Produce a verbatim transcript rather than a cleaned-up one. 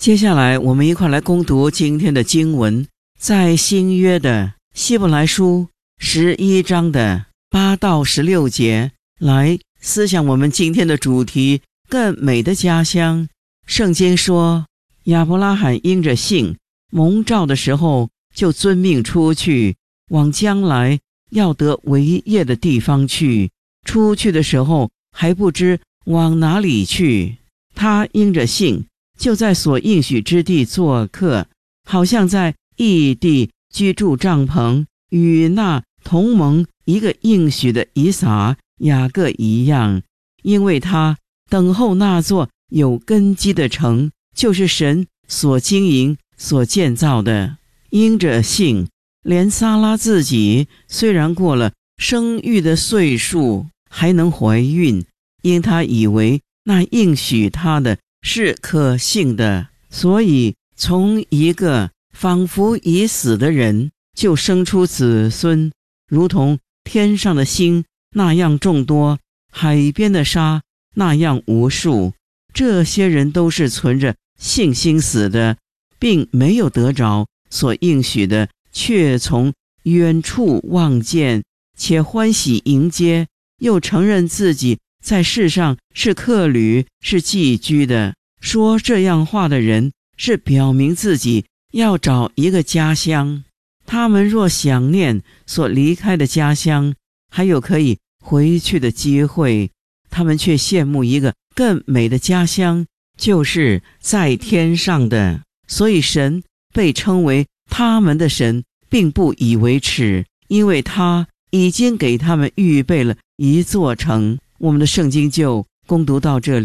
接下来我们一块来攻读今天的经文，在新约的希伯来书十一章的八到十六节，来思想我们今天的主题，更美的家乡。圣经说，亚伯拉罕因着信蒙召的时候，就遵命出去，往将来要得为业的地方去。出去的时候还不知往哪里去，他因着信就在所应许之地做客，好像在异地居住帐篷，与那同盟一个应许的以撒、雅各一样，因为他等候那座有根基的城，就是神所经营、所建造的。因着信，连撒拉自己虽然过了生育的岁数，还能怀孕，因他以为那应许他的是可信的，所以从一个仿佛已死的人就生出子孙，如同天上的星那样众多，海边的沙那样无数。这些人都是存着信心死的，并没有得着所应许的，却从远处望见，且欢喜迎接，又承认自己在世上是客旅，是寄居的。说这样话的人，是表明自己要找一个家乡。他们若想念所离开的家乡，还有可以回去的机会，他们却羡慕一个更美的家乡，就是在天上的。所以神被称为他们的神，并不以为耻，因为他已经给他们预备了一座城。我们的圣经就攻读到这里。